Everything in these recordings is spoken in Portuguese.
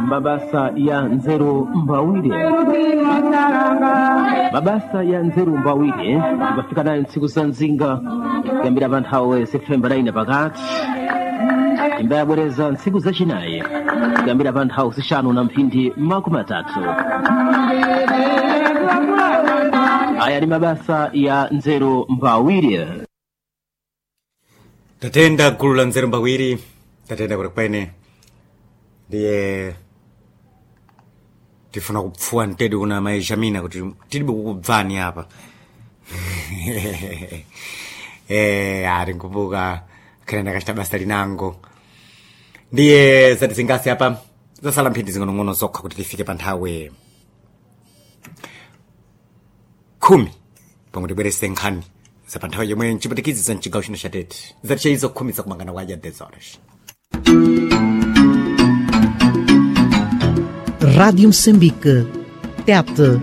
Mabasa ya Nzeru Mbawile. Mabasa ya Nzeru Mbawile bafikana nsiku zanzinga yambira abantu hawe September 9 pakati imbayabwereza nsiku zachinayi yambira abantu hawe zishanu na mphindi makumi atatu. Aya ni mabasa ya Nzeru Mbawile. Tatenda gulu la Nzeru Mbawile, tatenda kwene ndiye tifuna kupfua ntedi kuna maishamina kuti tilibe kukubvani apa. Ari nkubuka kena kachita basa linango ndiye zati zingasi apa zasala mphindi zingono zokha kuti tifike pa nthawe 10 pomwe tibwerese nkhani za pa nthawe yomwe nchipatikizi za mchigawo chino cha Tete zati chaizo 10 zakumangana waja 10 horas. Rádio Moçambique, TET.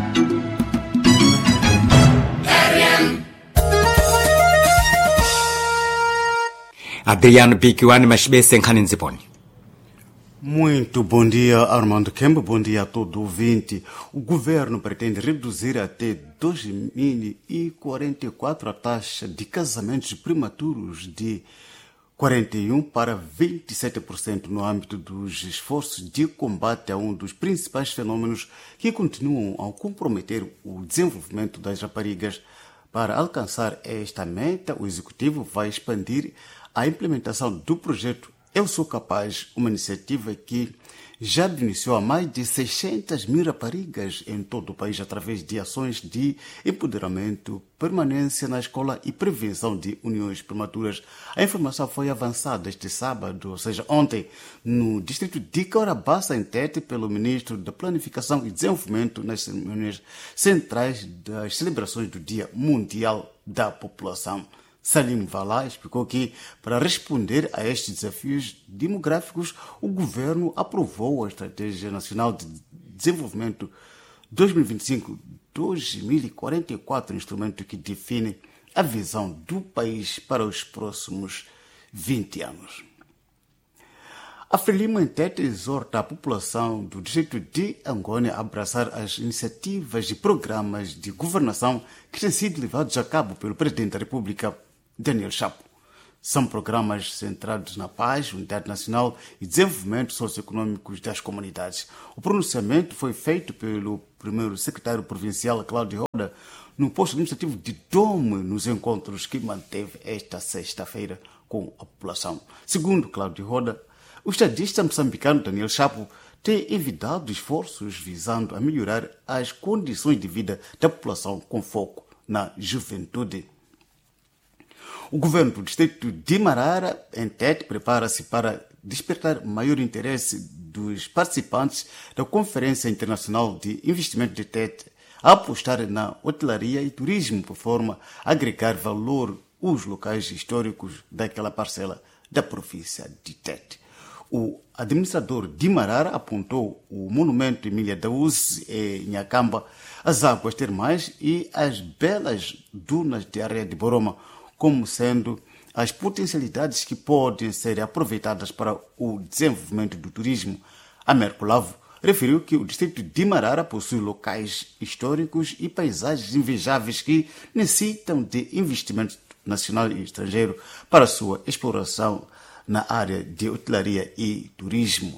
Adriano Piquiwani Machibese nkhani nziponi. Muito bom dia, Armando Kemba. Bom dia a todo ouvinte. O governo pretende reduzir até 2044 a taxa de casamentos prematuros de 41% para 27% no âmbito dos esforços de combate a um dos principais fenômenos que continuam a comprometer o desenvolvimento das raparigas. Para alcançar esta meta, o Executivo vai expandir a implementação do projeto Eu Sou Capaz, uma iniciativa que já beneficiou a mais de 600 mil raparigas em todo o país através de ações de empoderamento, permanência na escola e prevenção de uniões prematuras. A informação foi avançada este sábado, ou seja, ontem, no distrito de Caurabaça, em Tete, pelo ministro da Planificação e Desenvolvimento nas cerimônias centrais das celebrações do Dia Mundial da População. Salim Valá explicou que, para responder a estes desafios demográficos, o governo aprovou a Estratégia Nacional de Desenvolvimento 2025-2044, instrumento que define a visão do país para os próximos 20 anos. A Frelimo em Tete exorta a população do distrito de Angônia a abraçar as iniciativas e programas de governação que têm sido levados a cabo pelo Presidente da República, Daniel Chapo. São programas centrados na paz, unidade nacional e desenvolvimento socioeconômico das comunidades. O pronunciamento foi feito pelo primeiro secretário provincial, Cláudio Roda, no posto administrativo de Dome, nos encontros que manteve esta sexta-feira com a população. Segundo Cláudio Roda, o estadista moçambicano Daniel Chapo tem evitado esforços visando a melhorar as condições de vida da população com foco na juventude. O governo do distrito de Marara, em Tete, prepara-se para despertar maior interesse dos participantes da Conferência Internacional de Investimento de Tete a apostar na hotelaria e turismo por forma a agregar valor aos locais históricos daquela parcela da província de Tete. O administrador de Marara apontou o monumento Emília Daúze em Nhacamba, as águas termais e as belas dunas de areia de Boroma como sendo as potencialidades que podem ser aproveitadas para o desenvolvimento do turismo. A Mercolavo referiu que o distrito de Marara possui locais históricos e paisagens invejáveis que necessitam de investimento nacional e estrangeiro para sua exploração na área de hotelaria e turismo.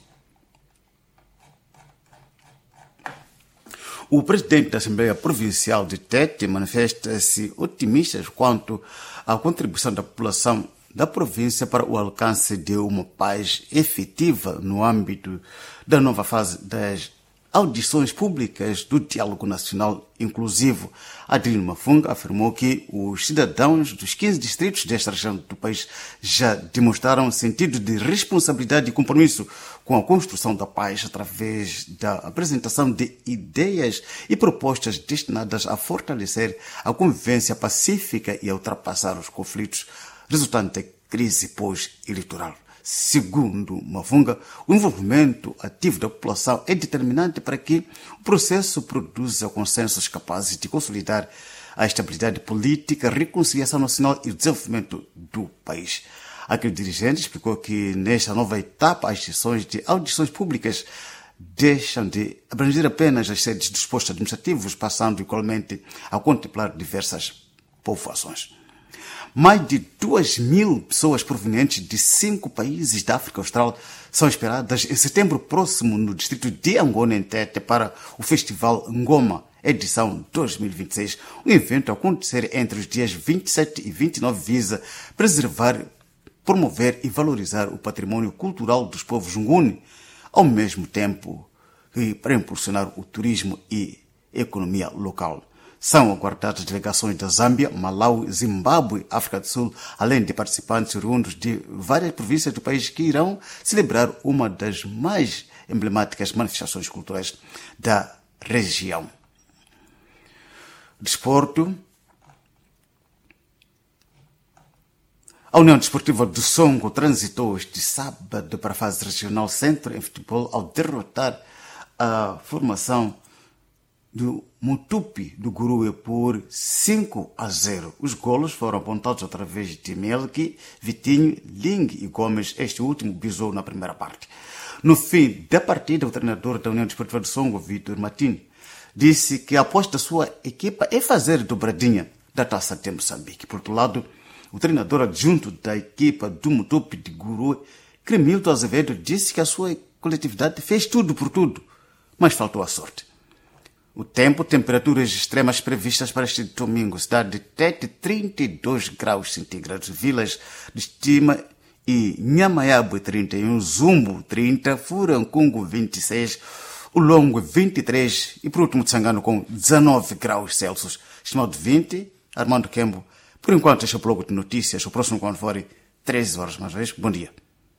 O presidente da Assembleia Provincial de Tete manifesta-se otimista quanto à contribuição da população da província para o alcance de uma paz efetiva no âmbito da nova fase das audições públicas do Diálogo Nacional Inclusivo. Adilino Mafunga afirmou que os cidadãos dos 15 distritos desta região do país já demonstraram sentido de responsabilidade e compromisso com a construção da paz através da apresentação de ideias e propostas destinadas a fortalecer a convivência pacífica e a ultrapassar os conflitos resultantes da crise pós-eleitoral. Segundo Mavunga, o envolvimento ativo da população é determinante para que o processo produza consensos capazes de consolidar a estabilidade política, a reconciliação nacional e o desenvolvimento do país. Aquele dirigente explicou que nesta nova etapa as sessões de audições públicas deixam de abranger apenas as sedes dos postos administrativos, passando igualmente a contemplar diversas povoações. Mais de 2.000 pessoas provenientes de 5 países da África Austral são esperadas em setembro próximo no distrito de Angona, em Tete, para o Festival Ngoma, edição 2026. O evento a acontecer entre os dias 27 e 29 visa preservar, promover e valorizar o patrimônio cultural dos povos nguni, ao mesmo tempo que para impulsionar o turismo e a economia local. São aguardadas delegações da Zâmbia, Malawi, Zimbábue, África do Sul, além de participantes oriundos de várias províncias do país que irão celebrar uma das mais emblemáticas manifestações culturais da região. Desporto. A União Desportiva do Songo transitou este sábado para a fase regional centro em futebol ao derrotar a formação do Mutupi do Gurue por 5-0. Os golos foram apontados através de Melki, Vitinho, Ling e Gomes. Este último bisou na primeira parte. No fim da partida, o treinador da União Desportiva do Songo, Vitor Martins, disse que a aposta da sua equipa é fazer dobradinha da Taça de Moçambique. Por outro lado, o treinador adjunto da equipa do Mutupi de Gurue, Cremilton Azevedo, disse que a sua coletividade fez tudo por tudo, mas faltou a sorte. O tempo, temperaturas extremas previstas para este domingo, cidade de Tete, 32 graus centígrados, Vilas de Estima e Nhamayabwe, 31, Zumbo, 30, Furancungo, 26, o Longo, 23 e, por último, Tsangano com 19 graus Celsius. Estimado 20, Armando Kembo. Por enquanto, este é o bloco de notícias. O próximo quando for 13 horas mais vezes. Bom dia.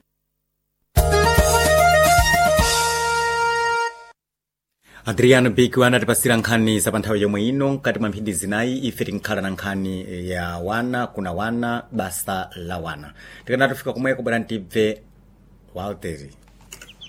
Adriano Big wana tipasira nkhani za panthawi yomwe ino nkati mwa mphindi zinayi ife tinkhala na nkhani ya wana kuna wana basa la wana tikanati tufika komweko bwana tibve Walteri